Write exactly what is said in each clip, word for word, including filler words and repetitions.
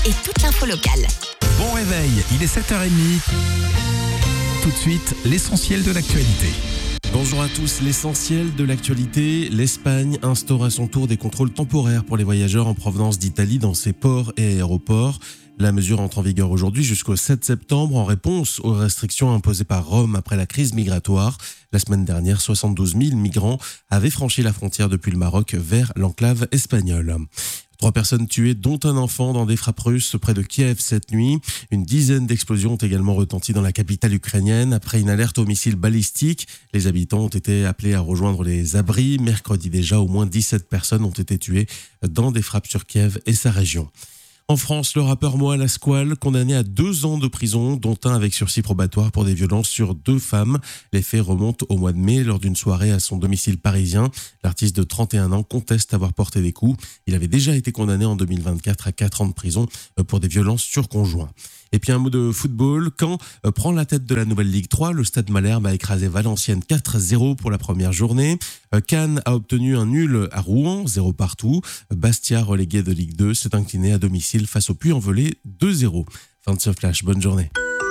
et toute l'info locale. Bon réveil, il est sept heures trente. Tout de suite, l'essentiel de l'actualité. Bonjour à tous, l'essentiel de l'actualité. L'Espagne instaure à son tour des contrôles temporaires pour les voyageurs en provenance d'Italie dans ses ports et aéroports. La mesure entre en vigueur aujourd'hui jusqu'au sept septembre en réponse aux restrictions imposées par Rome après la crise migratoire. La semaine dernière, soixante-douze mille migrants avaient franchi la frontière depuis le Maroc vers l'enclave espagnole. Trois personnes tuées, dont un enfant, dans des frappes russes près de Kiev cette nuit. Une dizaine d'explosions ont également retenti dans la capitale ukrainienne. Après une alerte au missile balistique, les habitants ont été appelés à rejoindre les abris. Mercredi déjà, au moins dix-sept personnes ont été tuées dans des frappes sur Kiev et sa région. En France, le rappeur Moa Lasquale, condamné à deux ans de prison, dont un avec sursis probatoire pour des violences sur deux femmes. Les faits remontent au mois de mai, lors d'une soirée à son domicile parisien. L'artiste de trente et un ans conteste avoir porté des coups. Il avait déjà été condamné en deux mille vingt-quatre à quatre ans de prison pour des violences sur conjoint. Et puis un mot de football. Caen prend la tête de la nouvelle Ligue trois. Le Stade Malherbe a écrasé Valenciennes quatre zéro pour la première journée. Cannes a obtenu un nul à Rouen, zéro partout. Bastia, relégué de Ligue deux, s'est incliné à domicile face au Puy-en-Velay, deux zéro. Fin de ce flash, bonne journée.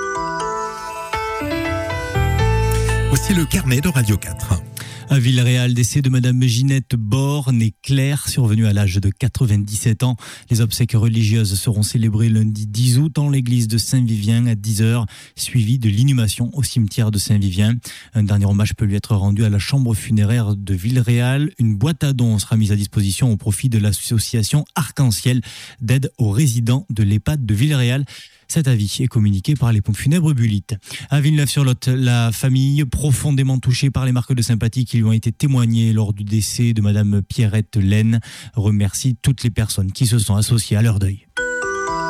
Voici le carnet de Radio quatre. À Villeréal, décès de Madame Ginette Bord, née Claire, survenue à l'âge de quatre-vingt-dix-sept ans. Les obsèques religieuses seront célébrées lundi dix août en l'église de Saint-Vivien à dix heures, suivi de l'inhumation au cimetière de Saint-Vivien. Un dernier hommage peut lui être rendu à la chambre funéraire de Villeréal. Une boîte à dons sera mise à disposition au profit de l'association Arc-en-Ciel d'aide aux résidents de l'EHPAD de Villeréal. Cet avis est communiqué par les pompes funèbres Bullitt. À Villeneuve-sur-Lot, la famille, profondément touchée par les marques de sympathie qui lui ont été témoignées lors du décès de Madame Pierrette Laine, remercie toutes les personnes qui se sont associées à leur deuil.